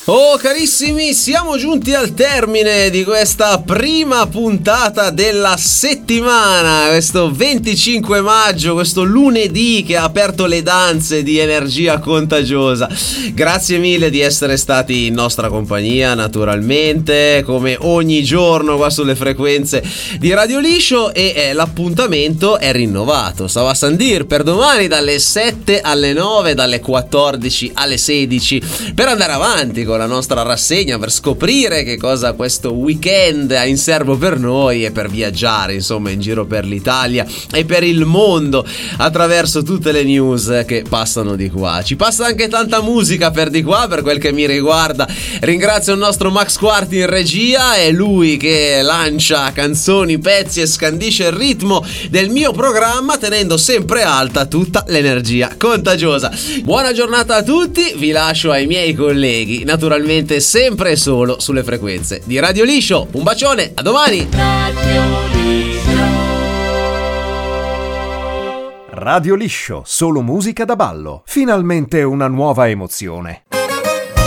Oh carissimi, siamo giunti al termine di questa prima puntata della settimana, questo 25 maggio, questo lunedì che ha aperto le danze di Energia Contagiosa. Grazie mille di essere stati in nostra compagnia, naturalmente, come ogni giorno qua sulle frequenze di Radio Liscio, e l'appuntamento è rinnovato. Stava a Sandir per domani dalle 7 alle 9, dalle 14 alle 16, per andare avanti con la nostra rassegna, per scoprire che cosa questo weekend ha in serbo per noi e per viaggiare insomma in giro per l'Italia e per il mondo attraverso tutte le news che passano di qua. Ci passa anche tanta musica per di qua, per quel che mi riguarda. Ringrazio il nostro Max Quarti in regia, è lui che lancia canzoni, pezzi e scandisce il ritmo del mio programma, tenendo sempre alta tutta l'energia contagiosa. Buona giornata a tutti, vi lascio ai miei colleghi, naturalmente sempre e solo sulle frequenze di Radio Liscio. Un bacione, a domani. Radio Liscio, solo musica da ballo. Finalmente una nuova emozione.